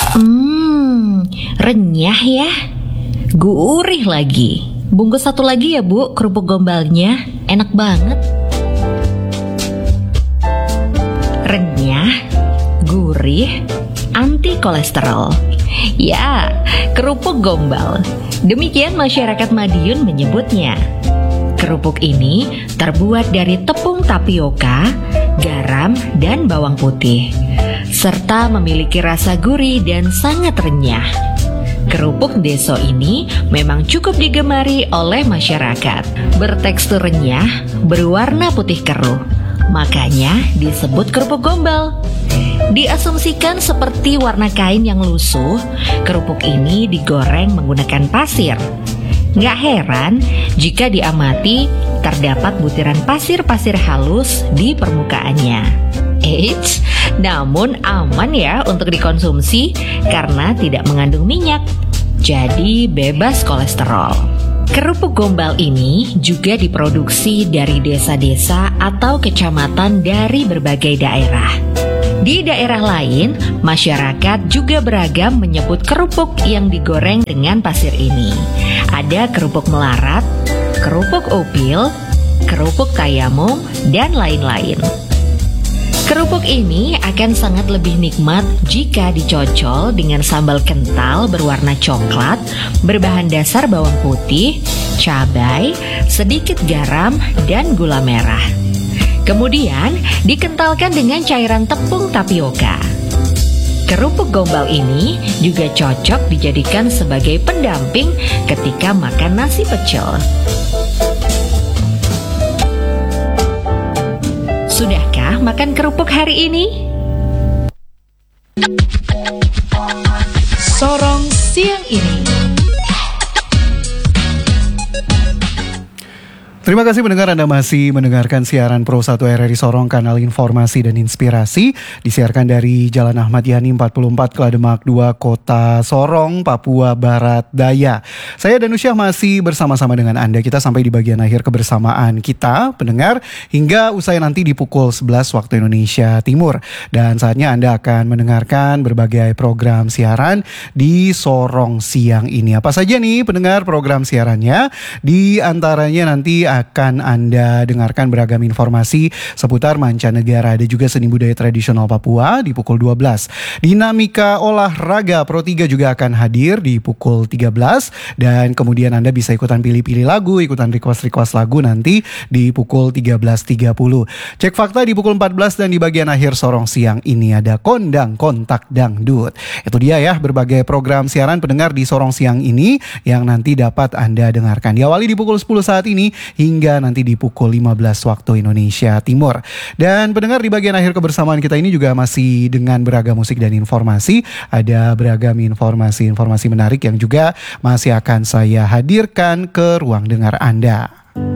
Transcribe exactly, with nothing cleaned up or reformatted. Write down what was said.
Hmm, renyah ya. Gurih lagi. Bungkus satu lagi ya Bu, kerupuk gombalnya. Enak banget. Renyah, gurih, anti kolesterol. Ya, kerupuk gombal. Demikian masyarakat Madiun menyebutnya. Kerupuk ini terbuat dari tepung tapioka, garam, dan bawang putih, serta memiliki rasa gurih dan sangat renyah. Kerupuk deso ini memang cukup digemari oleh masyarakat. Bertekstur renyah, berwarna putih keruh, makanya disebut kerupuk gombal. Diasumsikan seperti warna kain yang lusuh, kerupuk ini digoreng menggunakan pasir. Nggak heran jika diamati terdapat butiran pasir-pasir halus di permukaannya. Eits, namun aman ya untuk dikonsumsi karena tidak mengandung minyak, jadi bebas kolesterol. Kerupuk gombal ini juga diproduksi dari desa-desa atau kecamatan dari berbagai daerah. Di daerah lain, masyarakat juga beragam menyebut kerupuk yang digoreng dengan pasir ini. Ada kerupuk melarat, kerupuk upil, kerupuk tayamum, dan lain-lain. Kerupuk ini akan sangat lebih nikmat jika dicocol dengan sambal kental berwarna coklat, berbahan dasar bawang putih, cabai, sedikit garam, dan gula merah. Kemudian dikentalkan dengan cairan tepung tapioka. Kerupuk gombal ini juga cocok dijadikan sebagai pendamping ketika makan nasi pecel. Sudahkah makan kerupuk hari ini? Sorong siang ini. Terima kasih pendengar, Anda masih mendengarkan siaran Pro satu R R I Sorong, kanal informasi dan inspirasi. Disiarkan dari Jalan Ahmad Yani empat puluh empat, Klademak dua, Kota Sorong, Papua Barat Daya. Saya Danusyah masih bersama-sama dengan Anda. Kita sampai di bagian akhir kebersamaan kita, pendengar, hingga usai nanti di pukul sebelas waktu Indonesia Timur. Dan saatnya Anda akan mendengarkan berbagai program siaran di Sorong siang ini. Apa saja nih pendengar program siarannya? Di antaranya nanti akan Anda dengarkan beragam informasi seputar mancanegara. Ada juga seni budaya tradisional Papua di pukul dua belas. Dinamika olahraga Pro tiga juga akan hadir di pukul tiga belas. Dan kemudian Anda bisa ikutan pilih-pilih lagu, ikutan request-request lagu nanti di pukul tiga belas tiga puluh. Cek fakta di pukul empat belas, dan di bagian akhir Sorong siang ini ada Kondang Kontak Dangdut. Itu dia ya berbagai program siaran pendengar di Sorong siang ini yang nanti dapat Anda dengarkan. Diawali di pukul sepuluh saat ini hingga nanti di pukul lima belas waktu Indonesia Timur. Dan pendengar, di bagian akhir kebersamaan kita ini juga masih dengan beragam musik dan informasi. Ada beragam informasi-informasi menarik yang juga masih akan saya hadirkan ke ruang dengar Anda.